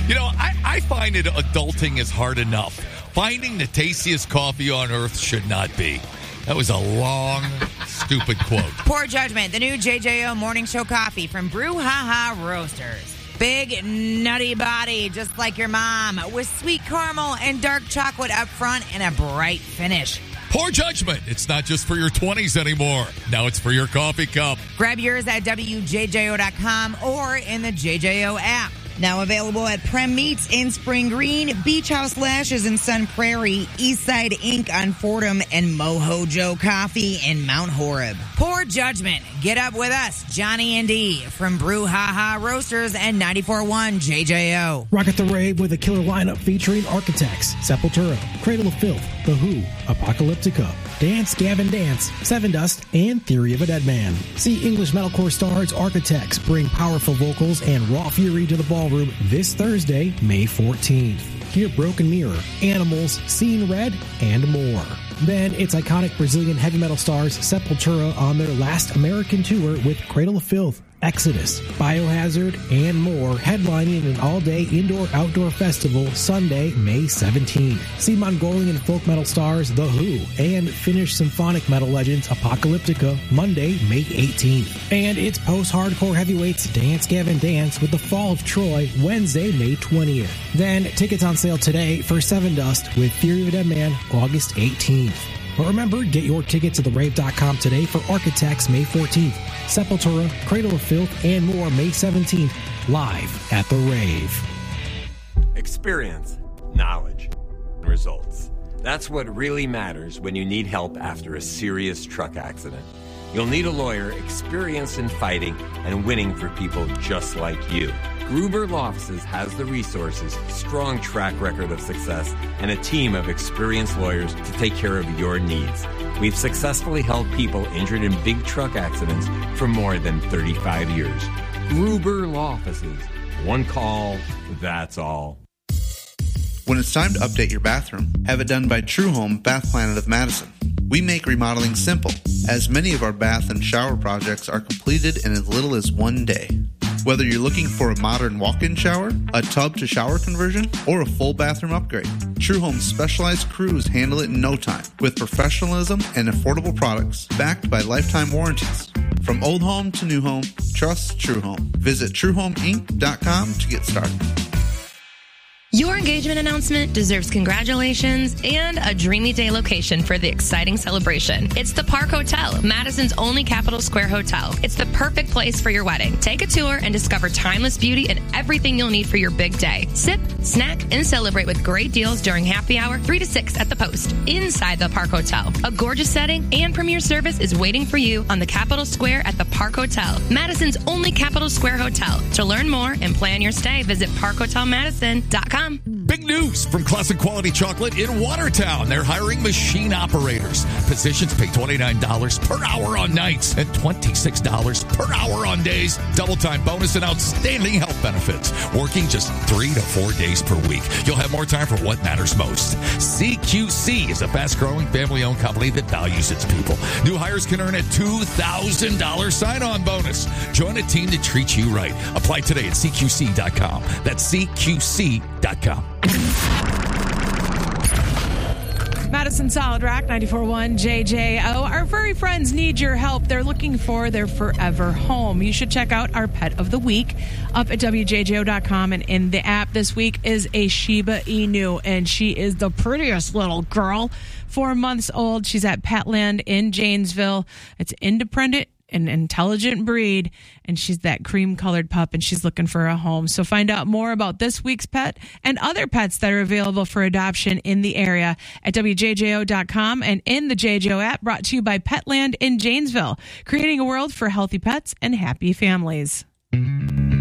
I find it adulting is hard enough. Finding the tastiest coffee on earth should not be. That was a long, stupid quote. Poor Judgment, the new JJO Morning Show coffee from Brew Ha Ha Roasters. Big, nutty body, just like your mom, with sweet caramel and dark chocolate up front and a bright finish. Poor Judgment. It's not just for your 20s anymore. Now it's for your coffee cup. Grab yours at WJJO.com or in the JJO app. Now available at Prem Meats in Spring Green, Beach House Lashes in Sun Prairie, Eastside Inc. on Fordham, and Mojo Coffee in Mount Horeb. Poor Judgment. Get up with us, Johnny and Dee, from Brew Ha Ha Roasters and 94.1 JJO. Rock at the Rave with a killer lineup featuring Architects, Sepultura, Cradle of Filth, The Who, Apocalyptica, Dance Gavin Dance, Seven Dust, and Theory of a Dead Man. See English metalcore stars Architects bring powerful vocals and raw fury to the ballroom this Thursday, May 14th. Hear Broken Mirror, Animals, Seeing Red, and more. Then it's iconic Brazilian heavy metal stars Sepultura on their last American tour with Cradle of Filth, Exodus, Biohazard, and more, headlining an all-day indoor-outdoor festival Sunday, May 17th. See Mongolian folk metal stars The Who and Finnish symphonic metal legends Apocalyptica Monday, May 18th. And it's post-hardcore heavyweights Dance Gavin Dance with The Fall of Troy Wednesday, May 20th. Then tickets on sale today for Seven Dust with Theory of a Dead Man August 18th. But remember, get your tickets at therave.com today for Architects May 14th, Sepultura, Cradle of Filth, and more May 17th, live at The Rave. Experience, knowledge, and results. That's what really matters when you need help after a serious truck accident. You'll need a lawyer experienced in fighting and winning for people just like you. Gruber Law Offices has the resources, strong track record of success, and a team of experienced lawyers to take care of your needs. We've successfully helped people injured in big truck accidents for more than 35 years. Gruber Law Offices. One call, that's all. When it's time to update your bathroom, have it done by True Home Bath Planet of Madison. We make remodeling simple, as many of our bath and shower projects are completed in as little as one day. Whether you're looking for a modern walk-in shower, a tub-to-shower conversion, or a full bathroom upgrade, True Home's specialized crews handle it in no time with professionalism and affordable products backed by lifetime warranties. From old home to new home, trust True Home. Visit TrueHomeInc.com to get started. Your engagement announcement deserves congratulations and a dreamy day location for the exciting celebration. It's the Park Hotel, Madison's only Capitol Square hotel. It's the perfect place for your wedding. Take a tour and discover timeless beauty and everything you'll need for your big day. Sip, snack, and celebrate with great deals during happy hour 3 to 6 at the Post, inside the Park Hotel. A gorgeous setting and premier service is waiting for you on the Capitol Square at the Park Hotel, Madison's only Capitol Square hotel. To learn more and plan your stay, visit parkhotelmadison.com. Big news from Classic Quality Chocolate in Watertown. They're hiring machine operators. Positions pay $29 per hour on nights and $26 per hour on days. Double time bonus and outstanding health benefits. Working just 3 to 4 days per week. You'll have more time for what matters most. CQC is a fast-growing, family-owned company that values its people. New hires can earn a $2,000 sign-on bonus. Join a team that treats you right. Apply today at CQC.com. That's CQC.com. Madison Solid Rock 94.1 JJO. Our furry friends need your help. They're looking for their forever home. You should check out our pet of the week up at WJJO.com and in the app. This week is a Shiba Inu, and she is the prettiest little girl. 4 months old. She's at Petland in Janesville. It's independent, an intelligent breed, and she's that cream-colored pup, and she's looking for a home. So find out more about this week's pet and other pets that are available for adoption in the area at WJJO.com and in the JJO app, brought to you by Petland in Janesville, creating a world for healthy pets and happy families.